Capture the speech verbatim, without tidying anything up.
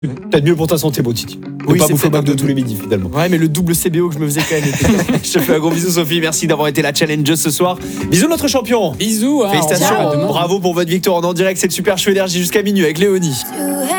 Peut-être mieux pour ta santé, bon Titi. Ne Oui, pas c'est bouffer au peut-être bac de un peu tous les mieux. midis finalement. Ouais, mais le double C B O que je me faisais quand même était... Je te fais un gros bisou Sophie, merci d'avoir été la challengeuse ce soir. Bisous notre champion. Bisous. Hein, Félicitations, au revoir, à demain. bravo pour votre victoire en direct, c'est le Super Show Énergie jusqu'à minuit avec Léonie.